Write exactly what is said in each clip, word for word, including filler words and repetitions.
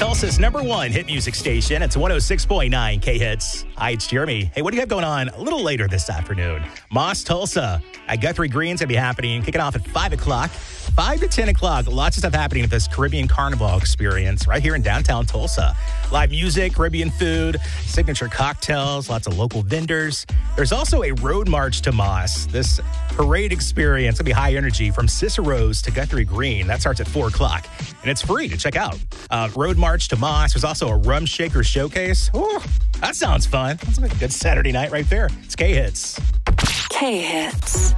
Tulsa's number one hit music station. It's one oh six point nine K-Hits. Hi, it's Jeremy. Hey, what do you have going on a little later this afternoon? Moss Tulsa at Guthrie Green's going to be happening, kicking off at five o'clock. five to ten o'clock, lots of stuff happening at this Caribbean Carnival experience right here in downtown Tulsa. Live music, Caribbean food, signature cocktails, lots of local vendors. There's also a road march to Moss. This parade experience will be high energy from Cicero's to Guthrie Green. That starts at four o'clock, and it's free to check out. Uh, road march to Moss. There's also a rum shaker showcase. Ooh, that sounds fun. That's like a good Saturday night right there. It's K-Hits. K-Hits.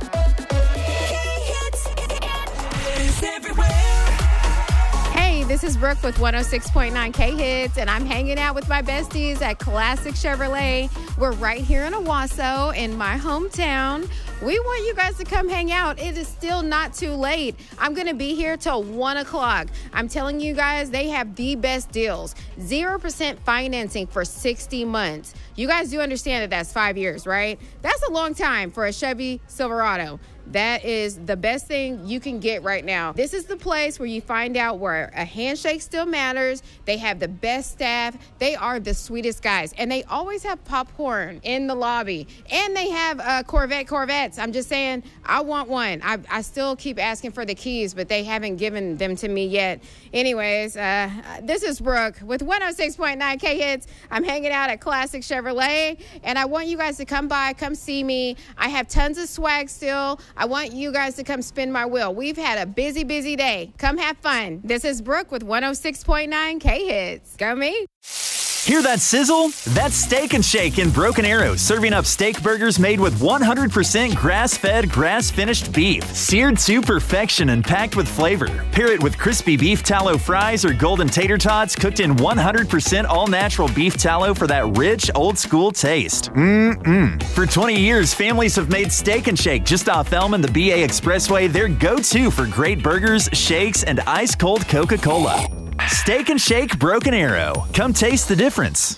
Hey, this is Brooke with one oh six point nine K-Hits, and I'm hanging out with my besties at Classic Chevrolet. We're right here in Owasso, in my hometown. We want you guys to come hang out. It is still not too late. I'm going to be here till one o'clock. I'm telling you guys, they have the best deals. zero percent financing for sixty months. You guys do understand that that's five years, right? That's a long time for a Chevy Silverado. That is the best thing you can get right now. This is the place where you find out where a handshake still matters. They have the best staff. They are the sweetest guys. And they always have popcorn in the lobby. And they have uh, Corvette Corvettes. I'm just saying, I want one. I, I still keep asking for the keys, but they haven't given them to me yet. Anyways, uh, this is Brooke with one oh six point nine K-Hits. I'm hanging out at Classic Chevrolet, and I want you guys to come by, come see me. I have tons of swag still. I want you guys to come spin my wheel. We've had a busy, busy day. Come have fun. This is Brooke with one oh six point nine K-Hits. Go me. Hear that sizzle? That's Steak and Shake in Broken Arrow, serving up steak burgers made with one hundred percent grass-fed, grass-finished beef, seared to perfection and packed with flavor. Pair it with crispy beef tallow fries or golden tater tots cooked in one hundred percent all-natural beef tallow for that rich, old-school taste. Mmm-mmm. For twenty years, families have made Steak and Shake just off Elm and the B A Expressway their go-to for great burgers, shakes, and ice-cold Coca-Cola. Steak and Shake Broken Arrow. Come taste the difference.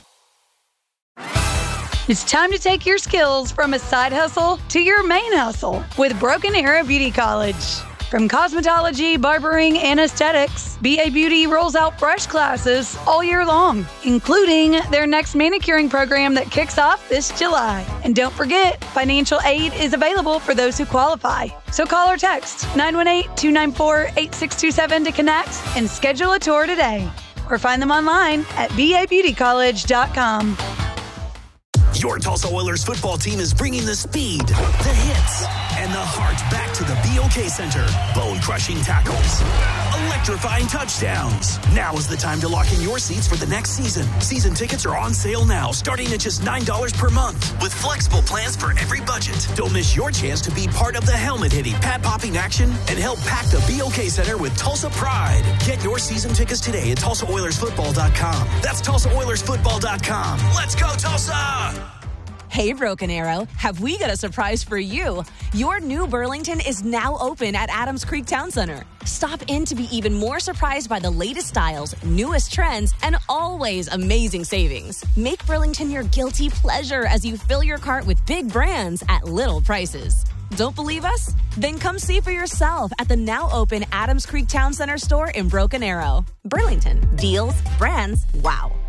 It's time to take your skills from a side hustle to your main hustle with Broken Arrow Beauty College. From cosmetology, barbering, and aesthetics, B A Beauty rolls out fresh classes all year long, including their next manicuring program that kicks off this July. And don't forget, financial aid is available for those who qualify. So call or text nine one eight, two nine four, eight six two seven to connect and schedule a tour today. Or find them online at b a beauty college dot com. Your Tulsa Oilers football team is bringing the speed, the hits, and the heart back to the B O K Center. Bone-crushing tackles, electrifying touchdowns. Now is the time to lock in your seats for the next season. Season tickets are on sale now, starting at just nine dollars per month, with flexible plans for every budget. Don't miss your chance to be part of the helmet-hitting, pad-popping action and help pack the B O K Center with Tulsa pride. Get your season tickets today at Tulsa Oilers Football dot com. That's Tulsa Oilers Football dot com. Let's go, Tulsa! Hey, Broken Arrow, have we got a surprise for you? Your new Burlington is now open at Adams Creek Town Center. Stop in to be even more surprised by the latest styles, newest trends, and always amazing savings. Make Burlington your guilty pleasure as you fill your cart with big brands at little prices. Don't believe us? Then come see for yourself at the now open Adams Creek Town Center store in Broken Arrow. Burlington, deals, brands, wow.